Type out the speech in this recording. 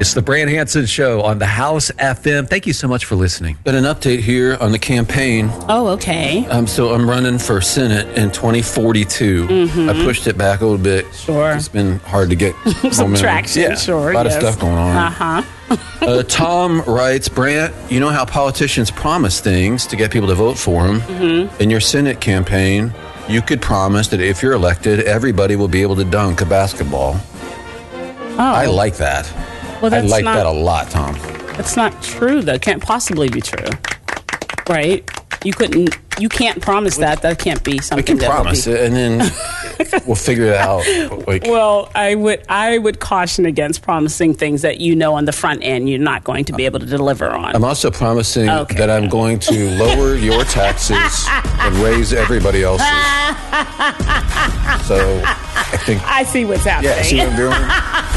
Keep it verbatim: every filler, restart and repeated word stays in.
It's the Brand Hanson Show on the House F M. Thank you so much for listening. Got an update here on the campaign. Oh, okay. Um, so I'm running for Senate in twenty forty-two. Mm-hmm. I pushed it back a little bit. Sure. It's been hard to get some momentum. traction. Yeah, Sure. a lot yes. of stuff going on. Uh-huh. uh, Tom writes, Brant, you know how politicians promise things to get people to vote for them? Mm-hmm. In your Senate campaign, you could promise that if you're elected, everybody will be able to dunk a basketball. Oh. I like that. Well, I that's like not, that a lot, Tom. That's not true, though. Can't possibly be true. Right? You couldn't, you can't promise that. That can't be something We can that will promise be. it, and then we'll figure it out. Like, Well, I would I would caution against promising things that you know on the front end you're not going to be able to deliver on. I'm also promising Okay. that I'm going to lower your taxes and raise everybody else's. So I think. I see what's happening. Yeah, see what I'm doing?